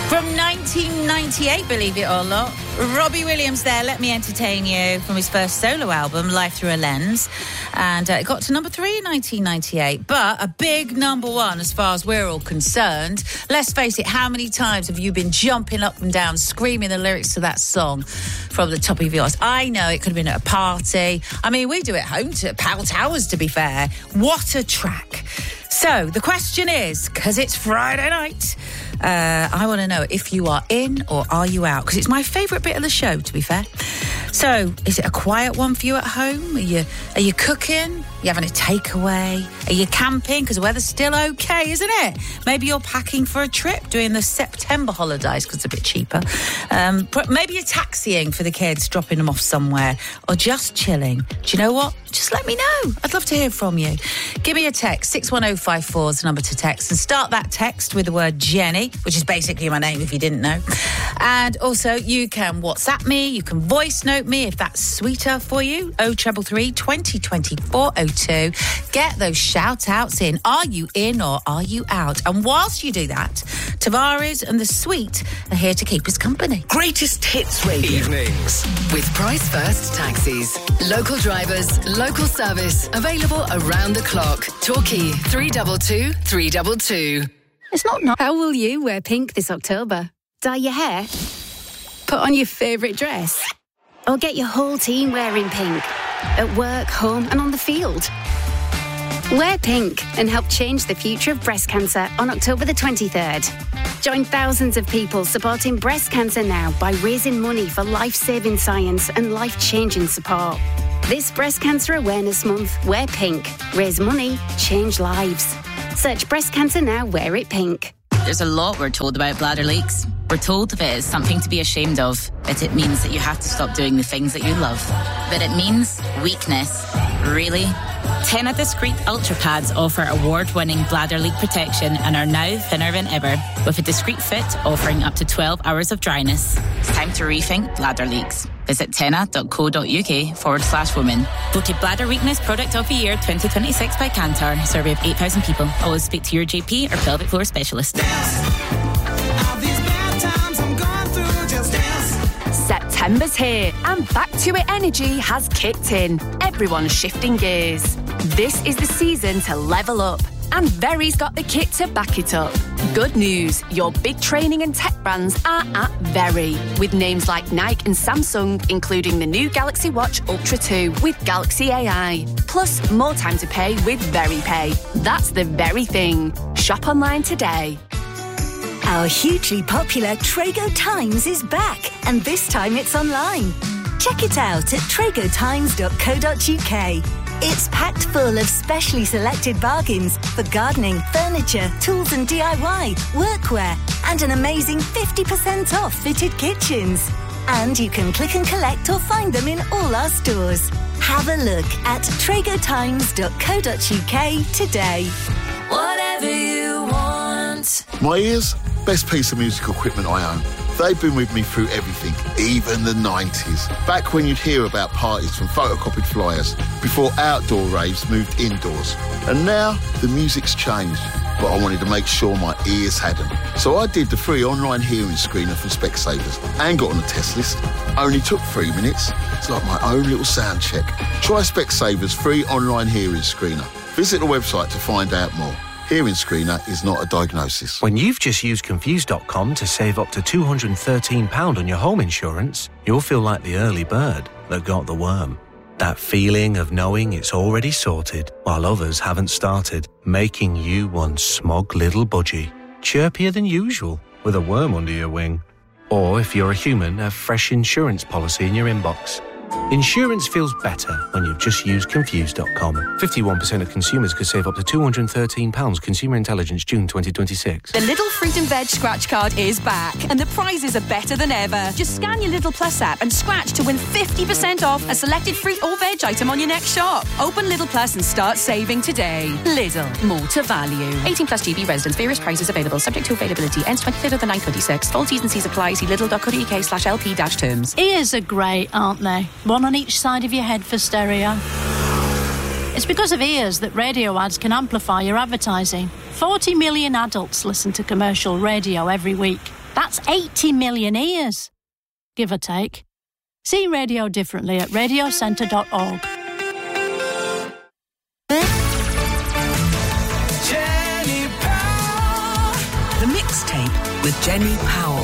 From 1998, believe it or not, Robbie Williams there, Let Me Entertain You, from his first solo album, Life Through a Lens. And it got to number 3 in 1998. But a big number 1 as far as we're all concerned. Let's face it, how many times have you been jumping up and down, screaming the lyrics to that song from the top of your voice? I know it could have been at a party. I mean, we do it at home to Powell Towers, to be fair. What a track. So the question is, because it's Friday night, I want to know if you are in or are you out? Because it's my favourite bit of the show, to be fair. So, is it a quiet one for you at home? Are you cooking? Are you having a takeaway? Are you camping? Because the weather's still okay, isn't it? Maybe you're packing for a trip during the September holidays because it's a bit cheaper. Maybe you're taxiing for the kids, dropping them off somewhere, or just chilling. Do you know what? Just let me know. I'd love to hear from you. Give me a text. 61054 is the number to text, and start that text with the word Jenny, which is basically my name if you didn't know. And also, you can WhatsApp me, you can voice note me if that's sweeter for you. 0333 2020 402. Get those shout outs in. Are you in or are you out? And whilst you do that, Tavares and the Sweet are here to keep us company. Greatest Hits Radio. Evenings. With Price First Taxis. Local drivers, local service. Available around the clock. Torquay 322 322. It's not nice. How will you wear pink this October? Dye your hair? Put on your favourite dress? Or get your whole team wearing pink? At work, home and on the field? Wear pink and help change the future of breast cancer on October the 23rd. Join thousands of people supporting breast cancer now by raising money for life-saving science and life-changing support. This Breast Cancer Awareness Month, wear pink. Raise money, change lives. Search Breast Cancer Now, wear it pink. There's a lot we're told about bladder leaks. We're told that it is something to be ashamed of, that it means that you have to stop doing the things that you love. But it means weakness. Really? Tena Discreet Ultra Pads offer award-winning bladder leak protection and are now thinner than ever, with a discreet fit offering up to 12 hours of dryness. It's time to rethink bladder leaks. Visit tena.co.uk/women. Voted Bladder Weakness Product of the Year 2026 by Kantar. Survey of 8,000 people. Always speak to your GP or pelvic floor specialist. September's here and Back to It energy has kicked in. Everyone's shifting gears. This is the season to level up, and Very's got the kit to back it up. Good news, your big training and tech brands are at Very, with names like Nike and Samsung, including the new Galaxy Watch Ultra 2 with Galaxy AI. Plus, more time to pay with Very Pay. That's the very thing. Shop online today. Our hugely popular Trago Times is back, and this time it's online. Check it out at tragotimes.co.uk. It's packed full of specially selected bargains for gardening, furniture, tools and DIY, workwear, and an amazing 50% off fitted kitchens. And you can click and collect or find them in all our stores. Have a look at tragotimes.co.uk today. Whatever you want. My ears, best piece of musical equipment I own. They've been with me through everything, even the 90s. Back when you'd hear about parties from photocopied flyers, before outdoor raves moved indoors. And now, the music's changed, but I wanted to make sure my ears hadn't. So I did the free online hearing screener from Specsavers and got on the test list. Only took 3 minutes. It's like my own little sound check. Try Specsavers free online hearing screener. Visit the website to find out more. Hearing screener is not a diagnosis. When you've just used Confused.com to save up to £213 on your home insurance, you'll feel like the early bird that got the worm. That feeling of knowing it's already sorted while others haven't started, making you one smug little budgie, chirpier than usual with a worm under your wing. Or if you're a human, a fresh insurance policy in your inbox. Insurance feels better when you've just used Confused.com. 51% of consumers could save up to £213. Consumer Intelligence, June 2026. The Lidl Fruit and Veg scratch card is back, and the prizes are better than ever. Just scan your Lidl Plus app and scratch to win 50% off a selected fruit or veg item on your next shop. Open Lidl Plus and start saving today. Lidl, more to value. 18 plus GB residents. Various prices available. Subject to availability. Ends 23rd of the 9/26. Full T's and C's apply. See lidl.co.uk/LP-terms. Ears are great, aren't they? One on each side of your head for stereo. It's because of ears that radio ads can amplify your advertising. 40 million adults listen to commercial radio every week. That's 80 million ears, give or take. See radio differently at radiocentre.org. Jenny Powell. The Mixtape with Jenny Powell.